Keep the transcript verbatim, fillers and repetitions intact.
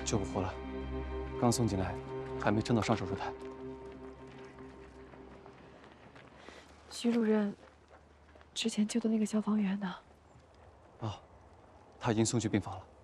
救不活了，刚送进来，还没撑到上手术台。 徐主任之前救的那个消防员呢？ 啊，他已经送去病房了。